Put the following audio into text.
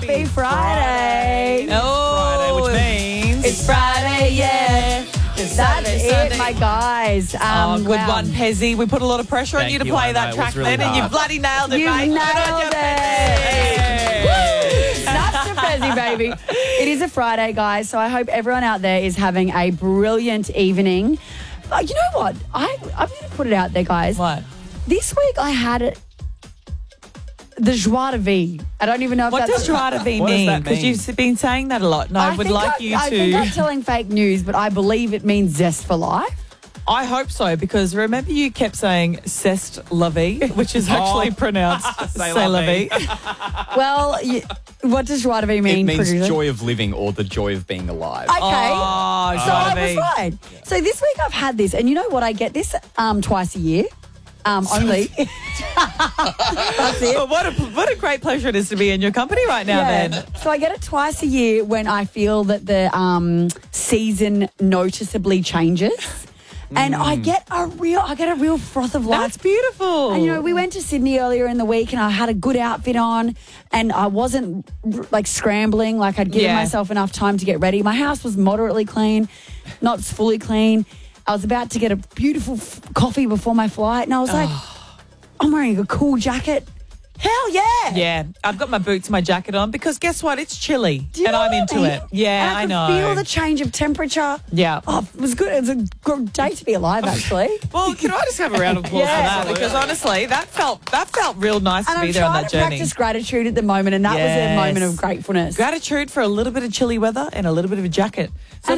Happy Friday. Oh, Friday, which means It's Friday, yeah. That's Saturday. it, my guys. Good wow. one, Pezzy. We put a lot of pressure on Thank you to you, play I that know, it track was really then, and you hard. bloody nailed it, You've mate. Good on nailed you, it. Pezzy. Snaps to Fezzy, baby. It is a Friday, guys, so I hope everyone out there is having a brilliant evening. You know what? I'm going to put it out there, guys. What? This week I had the joie de vivre. I don't even know if What that's... does joie de vivre What does mean? that Because mean? you've been saying that a lot, and I would think like you I think I'm to... telling fake news, but I believe it means zest for life. I hope so, because remember you kept saying "cest la vie," which is actually pronounced "c'est la vie." Well, what does joie de vivre mean? it means producer? joy of living or the joy of being alive. Okay. Oh, So joie I de was vivre. right. So this week I've had this, and you know what? I get this twice a year. Only. That's it. But what a great pleasure it is to be in your company right now, then. So I get it twice a year when I feel that the season noticeably changes. And I get a real froth of life. That's beautiful. And, you know, we went to Sydney earlier in the week and I had a good outfit on and I wasn't like scrambling, like I'd given Yeah. myself enough time to get ready. My house was moderately clean, not fully clean. I was about to get a beautiful coffee before my flight and I was like, I'm wearing a cool jacket. Hell yeah. Yeah, I've got my boots and my jacket on because guess what? It's chilly Do you and know I'm what into I mean? it. Yeah, and I I could know. feel the change of temperature. Yeah. Oh, it was good. It was a good day to be alive, actually. Well, can I just have a round of applause Yeah. for that? Because honestly, that felt real nice And to be I'm there on trying that to journey. practice gratitude at the moment, and that was a Yes. moment of gratefulness. Gratitude for a little bit of chilly weather and a little bit of a jacket. So